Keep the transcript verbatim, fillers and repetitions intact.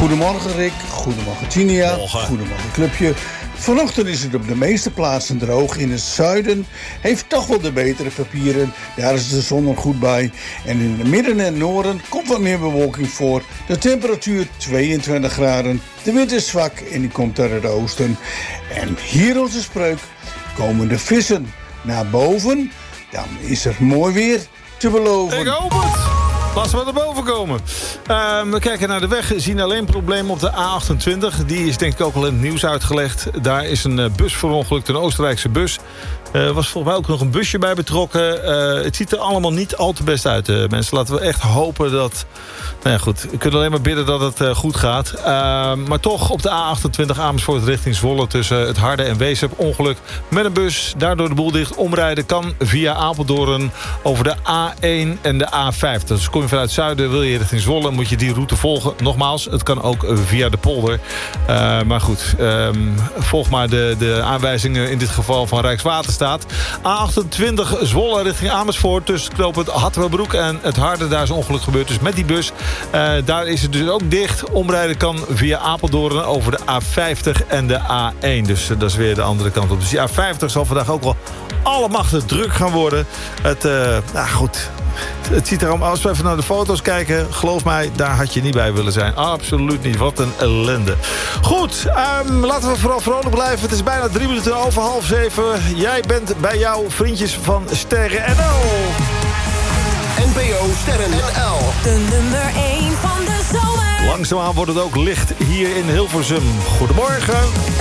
Goedemorgen Rick, goedemorgen Tinia, Morgen. goedemorgen clubje. Vanochtend is het op de meeste plaatsen droog. In het zuiden heeft toch wel de betere papieren. Daar is de zon er goed bij. En in het midden en noorden komt wat meer bewolking voor. De temperatuur tweeëntwintig graden. De wind is zwak en die komt uit het oosten. En hier onze spreuk. Komen de vissen naar boven, dan is er mooi weer te beloven. Ik hoop het. Laten we naar boven komen. Uh, we kijken naar de weg. Zien alleen problemen op de A achtentwintig. Die is denk ik ook al in het nieuws uitgelegd. Daar is een uh, bus verongelukt, een Oostenrijkse bus. Er uh, was volgens mij ook nog een busje bij betrokken. Uh, het ziet er allemaal niet al te best uit, uh, mensen. Laten we echt hopen dat... Nou ja, goed. We kunnen alleen maar bidden dat het uh, goed gaat. Uh, maar toch op de A achtentwintig Amersfoort richting Zwolle... tussen het Harde en Weesp ongeluk met een bus. Daardoor de boel dicht. Omrijden kan via Apeldoorn over de A één en de A vijf. Dus kom je vanuit het zuiden, wil je richting Zwolle... moet je die route volgen. Nogmaals, het kan ook via de polder. Uh, maar goed, um, volg maar de, de aanwijzingen in dit geval van Rijkswaterstaat. A achtentwintig Zwolle richting Amersfoort... tussen knooppunt Hattemerbroek en het Harde. Daar is een ongeluk gebeurd, dus met die bus... Uh, daar is het dus ook dicht. Omrijden kan via Apeldoorn over de A vijftig en de A één. Dus uh, dat is weer de andere kant op. Dus die A vijftig zal vandaag ook wel allemachtig druk gaan worden. Het, uh, nou goed... Het ziet erom, als we even naar de foto's kijken... geloof mij, daar had je niet bij willen zijn. Absoluut niet, wat een ellende. Goed, um, laten we vooral vrolijk blijven. Het is bijna drie minuten over half zeven. Jij bent bij jouw vriendjes van Sterren N L. N P O Sterren N L. De nummer één van de zomer. Langzaamaan wordt het ook licht hier in Hilversum. Goedemorgen.